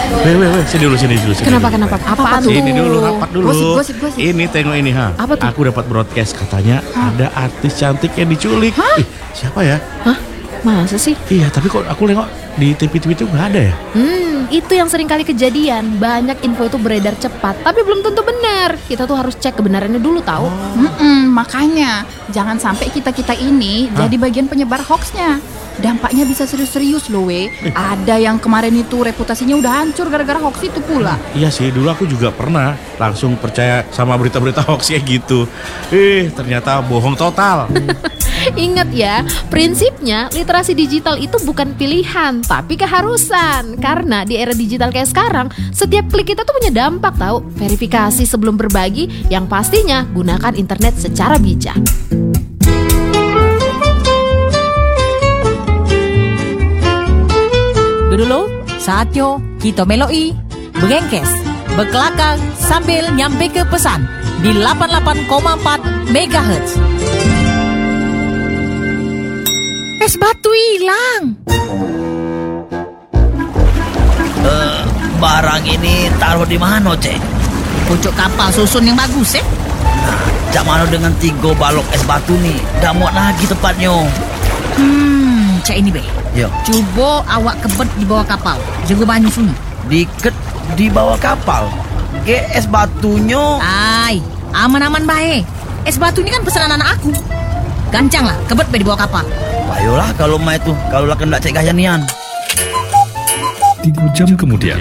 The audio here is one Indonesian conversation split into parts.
Weh, sini dulu. Kenapa? Apaan tuh? Sini dulu, rapat dulu. Gosip. Ini tengok ini, ha. Apa tuh? Aku dapat broadcast katanya ada artis cantik yang diculik. Ih, siapa ya? Hah? Masa sih? Iya, tapi kok aku nengok di TV itu nggak ada ya? Itu yang sering kali kejadian. Banyak info itu beredar cepat, tapi belum tentu benar. Kita tuh harus cek kebenarannya dulu tahu. Makanya jangan sampai kita ini jadi bagian penyebar hoaxnya. Dampaknya bisa serius-serius loh, Ada yang kemarin itu reputasinya udah hancur gara-gara hoax itu pula. Iya sih, dulu aku juga pernah langsung percaya sama berita-berita hoax kayak gitu. Ternyata bohong total. Ingat ya, prinsipnya literasi digital itu bukan pilihan, tapi keharusan. Karena di era digital kayak sekarang, setiap klik kita tuh punya dampak tahu. Verifikasi sebelum berbagi, yang pastinya gunakan internet secara bijak. Dulu, saatnya kita meloi, berengkes, berkelakar sambil nyampe ke pesan di 88,4 MHz. Es batu hilang. Barang ini taruh di mana, Cek? Pucuk kapal susun yang bagus, Jak mana dengan 3 balok es batu nih? Dah muat lagi tempatnya. Cek ini, Be. Ya. Cuba awak kebet di bawah kapal. Jaga banyu sunyi. Diket di bawah kapal. Es batunya. Ay, aman-aman baik. Es batu ini kan pesanan anak aku. Gancang lah, kebet Be di bawah kapal. Ayolah kalau mai tu, kalau lah kena cek gaya nian. 3 jam kemudian.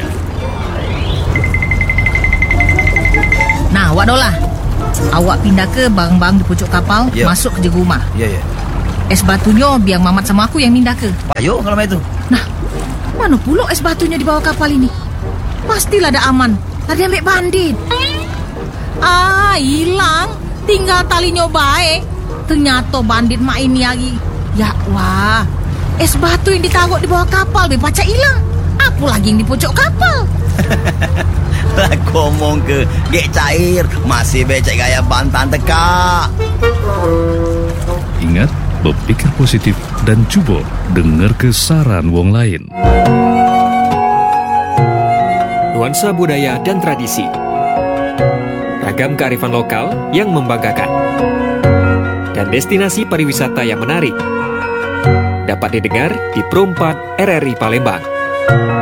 Nah, awak dolah. Awak pindah ke barang-barang di pucuk kapal, masuk ke jaga rumah. Ya. Es batunya biar Mamat sama aku yang pindah ke. Ayo kalau mai tu. Nah, mana pula es batunya di bawah kapal ini? Pastilah ada aman. Ada ambek bandit. Hilang. Tinggal talinya baik. Ternyata bandit mak ini lagi. Ya wah. Es batu yang ditaruh di bawah kapal be pacak hilang. Apa lagi yang di pojok kapal? Lah ngomong ke gek cair, masih becek gaya bantan teka. Ingat, berpikir positif dan cuba dengar ke saran wong lain. Nuansa budaya dan tradisi, ragam kearifan lokal yang membanggakan, dan destinasi pariwisata yang menarik dapat didengar di Pro 4 RRI Palembang.